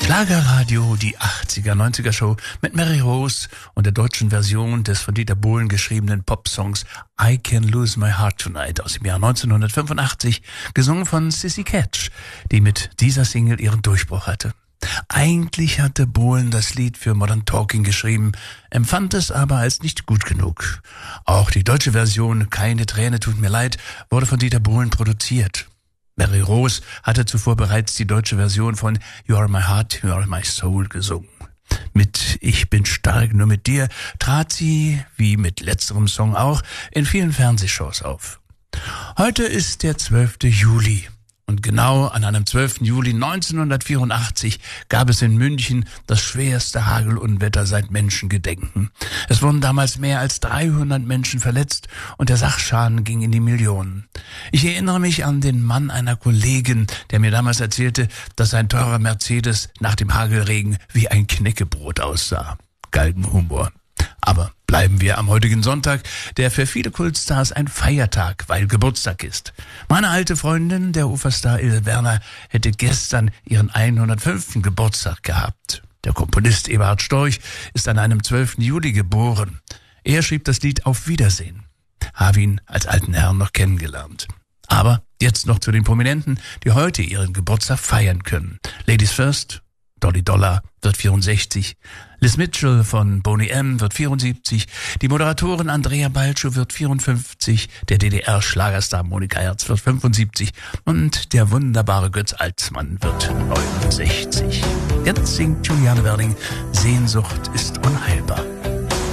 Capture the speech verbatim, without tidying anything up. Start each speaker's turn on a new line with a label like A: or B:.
A: Schlagerradio, die achtziger, neunziger Show mit Mary Rose und der deutschen Version des von Dieter Bohlen geschriebenen Popsongs I Can Lose My Heart Tonight aus dem Jahr neunzehnhundertfünfundachtzig, gesungen von Sissy Catch, die mit dieser Single ihren Durchbruch hatte. Eigentlich hatte Bohlen das Lied für Modern Talking geschrieben, empfand es aber als nicht gut genug. Auch die deutsche Version Keine Träne tut mir leid wurde von Dieter Bohlen produziert. Mary Rose hatte zuvor bereits die deutsche Version von You Are My Heart, You Are My Soul gesungen. Mit Ich bin stark nur mit dir trat sie, wie mit letzterem Song auch, in vielen Fernsehshows auf. Heute ist der zwölfte Juli. Und genau an einem zwölften Juli neunzehnhundertvierundachtzig gab es in München das schwerste Hagelunwetter seit Menschengedenken. Es wurden damals mehr als dreihundert Menschen verletzt und der Sachschaden ging in die Millionen. Ich erinnere mich an den Mann einer Kollegin, der mir damals erzählte, dass sein teurer Mercedes nach dem Hagelregen wie ein Knäckebrot aussah. Galgenhumor. Aber bleiben wir am heutigen Sonntag, der für viele Kultstars ein Feiertag, weil Geburtstag ist. Meine alte Freundin, der Uferstar Ilse Werner, hätte gestern ihren hundertfünften Geburtstag gehabt. Der Komponist Eberhard Storch ist an einem zwölften Juli geboren. Er schrieb das Lied Auf Wiedersehen. Habe ihn als alten Herrn noch kennengelernt. Aber jetzt noch zu den Prominenten, die heute ihren Geburtstag feiern können. Ladies first, Dolly Dollar wird vierundsechzig, Liz Mitchell von Boney M. wird vierundsiebzig, die Moderatorin Andrea Balcsó wird vierundfünfzig, der D D R-Schlagerstar Monika Herz wird fünfundsiebzig und der wunderbare Götz Alsmann wird neunundsechzig. Jetzt singt Juliane Werding, Sehnsucht ist unheilbar.